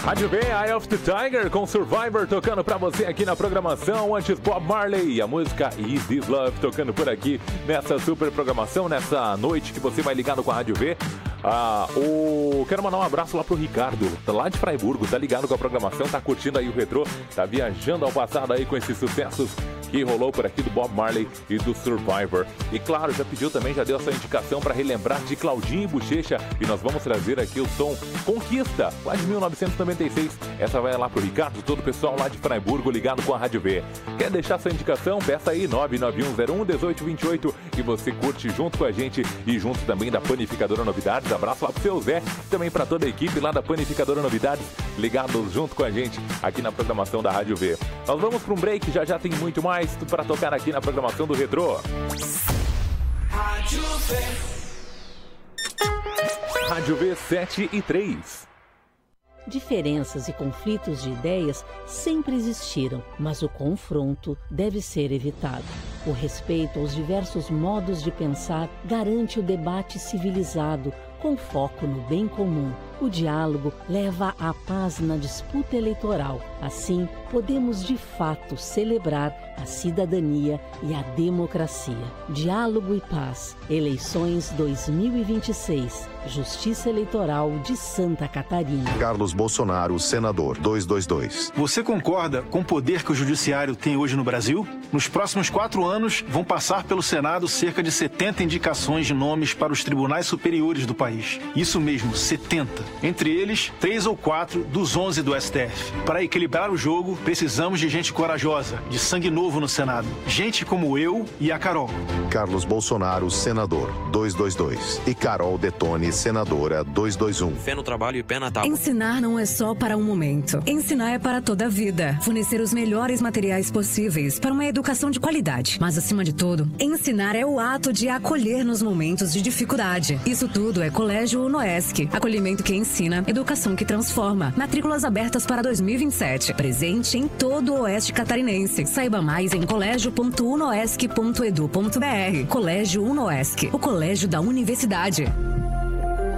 Rádio V, Eye of the Tiger com Survivor tocando pra você aqui na programação. Antes Bob Marley, a música Is This Love tocando por aqui nessa super programação, nessa noite que você vai ligado com a Rádio V. Quero mandar um abraço lá pro Ricardo, tá lá de Fraiburgo, tá ligado com a programação, tá curtindo aí o retrô, tá viajando ao passado aí com esses sucessos que rolou por aqui do Bob Marley e do Survivor. E claro, já pediu também, já deu a sua indicação para relembrar de Claudinho e Bochecha, e nós vamos trazer aqui o som Conquista, lá de 1996. Essa vai lá pro Ricardo, todo o pessoal lá de Fraiburgo ligado com a Rádio V. Quer deixar sua indicação? Peça aí 991011828 e você curte junto com a gente e junto também da Panificadora Novidades. Abraço lá pro seu Zé, também para toda a equipe lá da Panificadora Novidades, ligados junto com a gente aqui na programação da Rádio V. Nós vamos para um break, já tem muito mais para tocar aqui na programação do Retrô. Rádio V 7:03. Diferenças e conflitos de ideias sempre existiram, mas o confronto deve ser evitado. O respeito aos diversos modos de pensar garante o debate civilizado, com foco no bem comum. O diálogo leva à paz na disputa eleitoral. Assim, podemos de fato celebrar a cidadania e a democracia. Diálogo e paz. Eleições 2026. Justiça Eleitoral de Santa Catarina. Carlos Bolsonaro, senador, 222. Você concorda com o poder que o judiciário tem hoje no Brasil? Nos próximos 4 anos, vão passar pelo Senado cerca de 70 indicações de nomes para os tribunais superiores do país. Isso mesmo, 70. Entre eles, 3 ou 4 dos 11 do STF. Para equilibrar o jogo, precisamos de gente corajosa, de sangue novo no Senado. Gente como eu e a Carol. Carlos Bolsonaro, senador, 222. E Carol Detone, senadora, 221. Fé no trabalho e pé na tábua. Ensinar não é só para um momento. Ensinar é para toda a vida. Fornecer os melhores materiais possíveis para uma educação de qualidade. Mas, acima de tudo, ensinar é o ato de acolher nos momentos de dificuldade. Isso tudo é Colégio UNOESC. Acolhimento que ensina, educação que transforma. Matrículas abertas para 2027. Presente em todo o Oeste Catarinense. Saiba mais em colégio.unoesc.edu.br. Colégio UNOESC, o colégio da universidade.